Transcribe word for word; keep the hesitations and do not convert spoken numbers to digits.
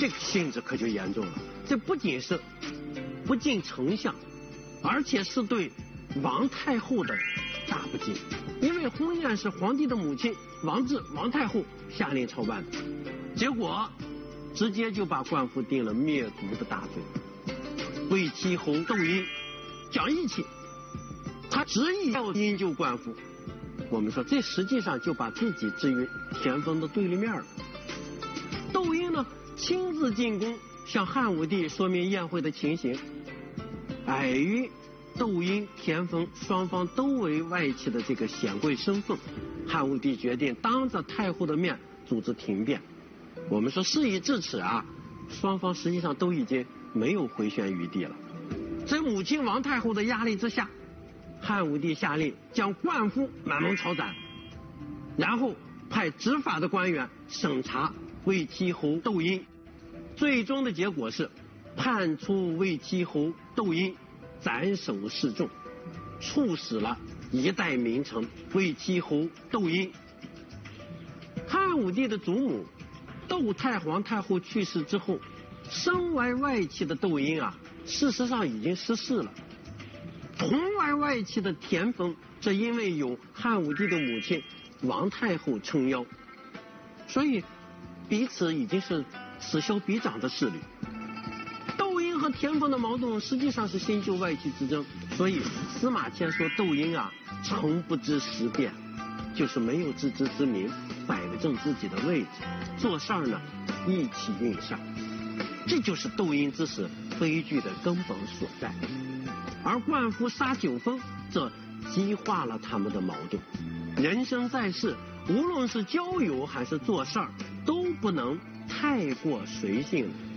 这个性质可就严重了。这不仅是不敬丞相，而且是对王太后的大不敬。因为婚宴是皇帝的母亲王氏王太后下令操办的，结果直接就把冠夫定了灭族的大罪。魏齐侯窦婴讲义气，他执意要营救冠夫。我们说这实际上就把自己置于田丰的对立面了。窦婴呢亲自进宫向汉武帝说明宴会的情形，碍于窦婴、田丰双方都为外戚的这个显贵身份，汉武帝决定当着太后的面组织庭辩。我们说事已至此啊，双方实际上都已经没有回旋余地了。在母亲王太后的压力之下，汉武帝下令将冠夫满门抄斩，然后派执法的官员审查魏齐侯窦婴。最终的结果是判处魏齐侯窦婴斩首示众，处死了一代名臣魏齐侯窦婴。汉武帝的祖母窦太皇太后去世之后，身为外戚的窦婴啊，事实上已经失势了。同为外戚的田丰，这因为有汉武帝的母亲王太后撑腰，所以彼此已经是此消彼长的势力。窦婴和田丰的矛盾实际上是新旧外戚之争，所以司马迁说窦婴啊，诚不知时变，就是没有自知之明，摆正自己的位置，做事儿呢意气运上，这就是窦婴之死悲剧的根本所在。而冠夫杀九峰，这激化了他们的矛盾。人生在世，无论是交友还是做事儿，都不能太过随性。